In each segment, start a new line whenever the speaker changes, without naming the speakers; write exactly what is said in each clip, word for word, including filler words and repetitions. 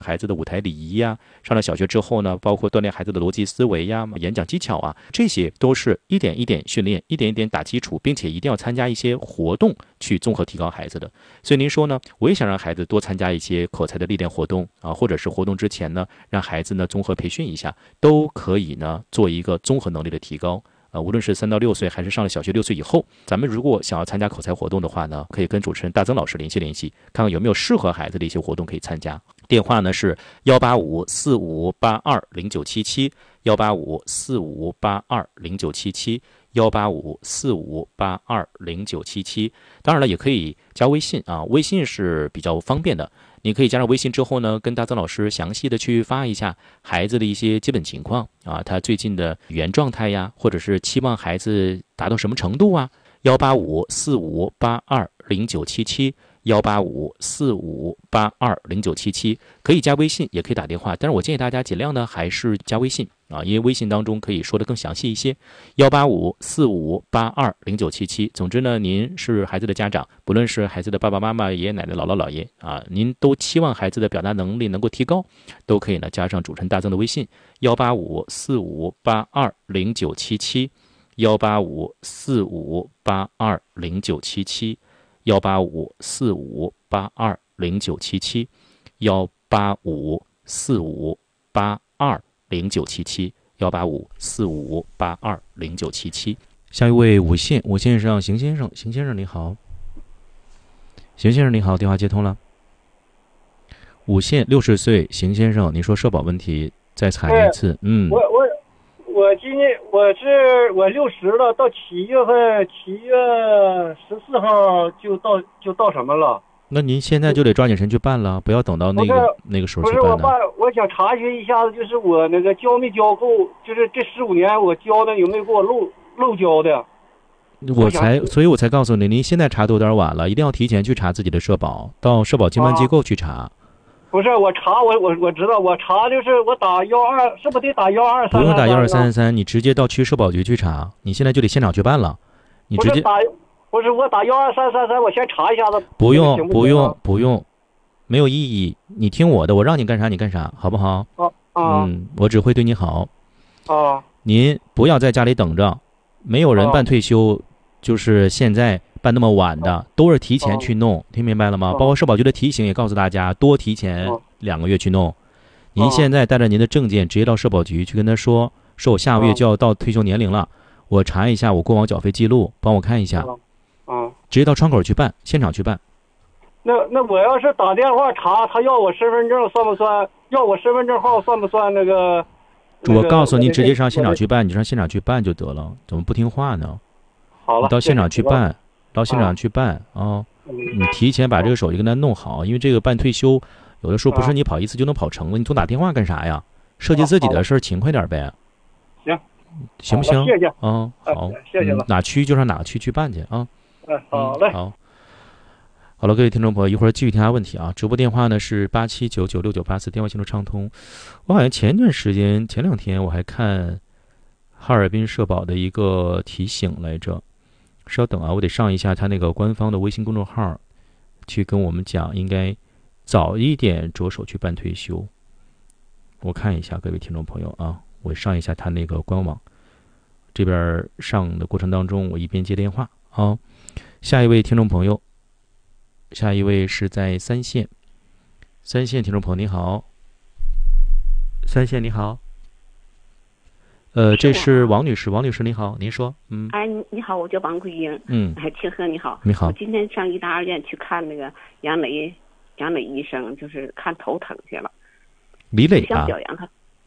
孩子的舞台礼仪呀，上了小学之后呢，包括锻炼孩子的逻辑思维呀、演讲技巧啊，这些都是一点一点训练，一点一点打基础，并且一定要参加一些活动去综合提高孩子的。所以您说呢，我也想让孩子多参加一些口才的历练活动啊，或者是活动之前呢，让孩子呢综合培训一下，都可以呢做一个综合能力的提高。呃，无论是三到六岁，还是上了小学六岁以后，咱们如果想要参加口才活动的话呢，可以跟主持人大曾老师联系联系，看看有没有适合孩子的一些活动可以参加。电话呢是幺八五四五八二零九七七，幺八五四五八二零九七七，幺八五四五八二零九七七。当然了，也可以加微信啊，微信是比较方便的。你可以加上微信之后呢，跟大曾老师详细的去发一下孩子的一些基本情况啊，他最近的语言状态呀，或者是期望孩子达到什么程度啊。幺八五四五八二零九七七，幺八五四五八二零九七七，可以加微信，也可以打电话，但是我建议大家尽量呢还是加微信啊，因为微信当中可以说的更详细一些。幺八五四五八二零九七七。总之呢，您是孩子的家长，不论是孩子的爸爸妈妈、爷爷奶奶、姥姥姥爷啊，您都期望孩子的表达能力能够提高，都可以呢加上主持人大曾的微信幺八五四五八二零九七七，幺八五四五八二零九七七，幺八五四五八二零九七七，幺八五四五八二零九七七，幺八五四五八二零九七七。下一位五线，五线上邢先生，邢先生你好，邢先生你好，电话接通了。五线六十岁，邢先生，你说社保问题，再查一次。嗯，
我我我今年我是我六十了，到七月份七月十四号就到就到什么了？
那您现在就得抓紧时间去办了，不要等到那个那个时候去办了。
不是我办，我想查询一下子，就是我那个交没交够，就是这十五年我交的有没有给我漏漏交的？
我才，所以我才告诉你，您现在查都有点晚了，一定要提前去查自己的社保，到社保经办机构去查。啊、
不是我查，我我我知道，我查就是我打幺二，是不是得打幺二三？
不用打幺二三三三，你直接到区社保局去查。你现在就得现场去办了，你直接
打，不是我打幺二三三三，我先查一下子。
不用不, 不用不用，没有意义。你听我的，我让你干啥你干啥，好不好？
啊啊、
嗯，我只会对你好。
啊，
您不要在家里等着，没有人办退休。啊就是现在办那么晚的，都是提前去弄，哦、听明白了吗？哦、包括社保局的提醒也告诉大家，多提前两个月去弄。哦、您现在带着您的证件直接到社保局去跟他说，说我下个月就要到退休年龄了，我查一下我过往缴费记录，帮我看一下。
哦、啊，
直接到窗口去办，现场去办。
那那我要是打电话查，他要我身份证算不算？要我身份证号算不算那个？那个
我告诉您，直接上现场去办，你上现场去办就得了，怎么不听话呢？
好了，
你到现场去办，到现场去办啊、哦！你提前把这个手续跟他弄好，因为这个办退休，有的时候不是你跑一次就能跑成的，你总打电话干啥呀？涉及自己的事儿，勤快点呗。
行，
行不行？
谢谢。
啊，好，
谢谢了。
哪区就上哪区去办去啊。
嗯，好嘞。
好，好了，各位听众朋友，一会儿继续听下问题啊。直播电话呢是八七九九六九八四，电话进入畅通。我好像前一段时间，前两天我还看哈尔滨社保的一个提醒来着。稍等啊，我得上一下他那个官方的微信公众号，去跟我们讲，应该早一点着手去办退休。我看一下各位听众朋友啊，我上一下他那个官网，这边上的过程当中，我一边接电话啊。下一位听众朋友，下一位是在三线，三线听众朋友你好，三线你好。呃，这是王女士，王女士你好，您说，嗯，
哎，你好，我叫王桂英，
嗯，
哎，庆贺你好，
你好，
我今天上医大二院去看那个杨磊，杨磊医生，就是看头疼去了。
李磊啊，
想表扬他。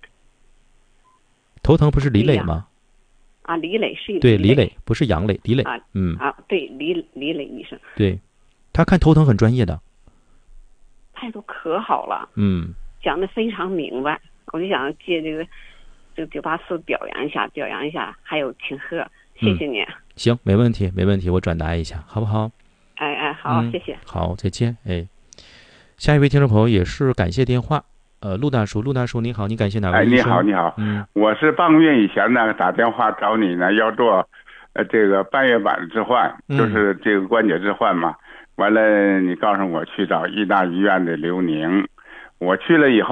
头疼不是李磊吗？
啊，李磊是
对，
李
磊不是杨磊，李磊，
啊，
嗯，
啊，对，李李磊医生，
对，他看头疼很专业的，
态度可好了，
嗯，
讲的非常明白，我就想借这个。这个九八四表扬一下，表扬一下，还有庆贺，谢谢你、嗯。
行，没问题，没问题，我转达一下，好不好？
哎哎，好、嗯，谢谢。
好，再见。哎，下一位听众朋友也是感谢电话，呃，陆大叔，陆大叔你好，你感谢哪位医生？
哎，你好，你好，
嗯，
我是半个月以前呢打电话找你呢，要做呃这个半月板置换，
嗯、
就是这个关节置换嘛。完了，你告诉我去找医大医院的刘宁。 我去了以后。